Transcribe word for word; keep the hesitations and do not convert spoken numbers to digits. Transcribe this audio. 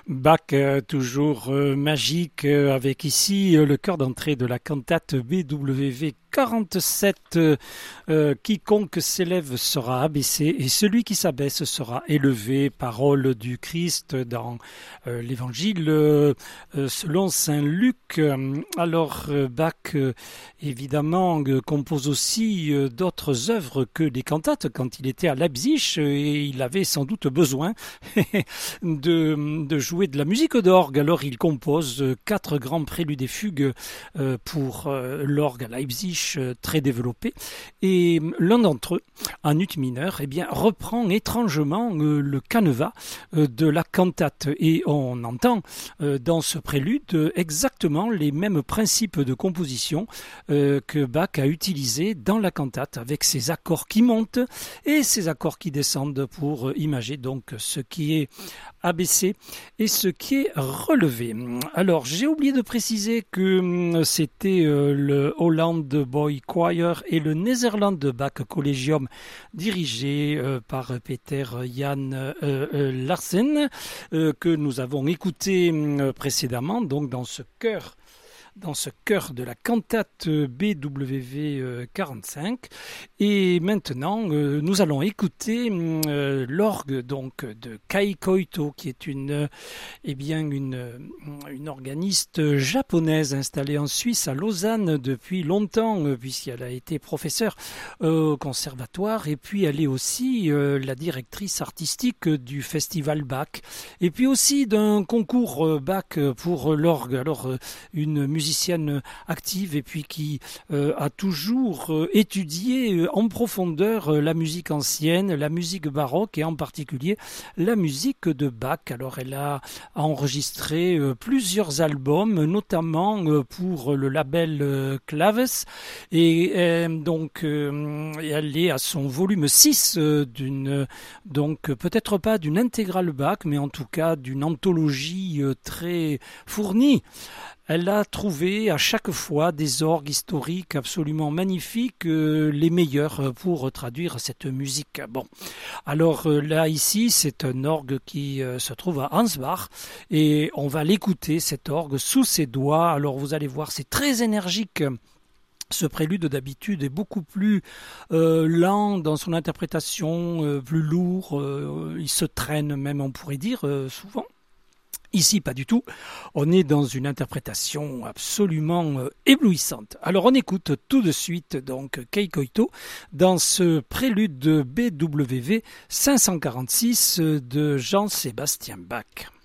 Bach, euh, toujours euh, magique, euh, avec ici euh, le chœur d'entrée de la cantate B W V quarante-sept. Euh, euh, quiconque s'élève sera abaissé et celui qui s'abaisse sera élevé. Parole du Christ dans euh, l'évangile euh, euh, selon saint Luc. Alors euh, Bach, euh, évidemment, euh, compose aussi euh, d'autres œuvres que des cantates quand il était à Leipzig euh, et il avait sans doute besoin de, de jouer de la musique d'orgue. Alors il compose quatre grands préludes et fugues euh, pour euh, l'orgue à Leipzig, euh, très développé. Et l'un d'entre eux, en ut mineur, eh bien, reprend étrangement euh, le canevas euh, de la cantate. Et on entend euh, dans ce prélude euh, exactement les mêmes principes de composition euh, que Bach a utilisés dans la cantate, avec ses accords qui montent et ses accords qui descendent pour euh, imager donc ce qui est abaissé et ce qui est relevé. Alors, j'ai oublié de préciser que hum, c'était euh, le Holland Boy Choir et le Netherland Bach Collegium dirigé euh, par Peter Jan euh, euh, Larsen euh, que nous avons écouté hum, précédemment, donc dans ce chœur dans ce chœur de la cantate B W V quarante-cinq. Et maintenant, euh, nous allons écouter euh, l'orgue donc de Kai Koito, qui est une, eh bien une, une organiste japonaise installée en Suisse, à Lausanne, depuis longtemps, euh, puisqu'elle a été professeure euh, au conservatoire, et puis elle est aussi euh, la directrice artistique du festival Bach, et puis aussi d'un concours euh, Bach pour l'orgue. Alors, euh, une musicienne active et puis qui euh, a toujours euh, étudié euh, en profondeur euh, la musique ancienne, la musique baroque et en particulier la musique de Bach. Alors elle a enregistré euh, plusieurs albums, notamment euh, pour le label euh, Claves, et euh, donc euh, elle est à son volume six euh, d'une, donc peut-être pas d'une intégrale Bach, mais en tout cas d'une anthologie euh, très fournie. Elle a trouvé à chaque fois des orgues historiques absolument magnifiques, euh, les meilleurs pour traduire cette musique. Bon, alors euh, là ici c'est un orgue qui euh, se trouve à Ansbach et on va l'écouter, cet orgue, sous ses doigts. Alors vous allez voir, c'est très énergique. Ce prélude d'habitude est beaucoup plus euh, lent dans son interprétation, euh, plus lourd, euh, il se traîne même, on pourrait dire, euh, souvent. Ici, pas du tout. On est dans une interprétation absolument euh, éblouissante. Alors, on écoute tout de suite donc Kei Koito dans ce prélude de B W V cinq cent quarante-six de Jean-Sébastien Bach.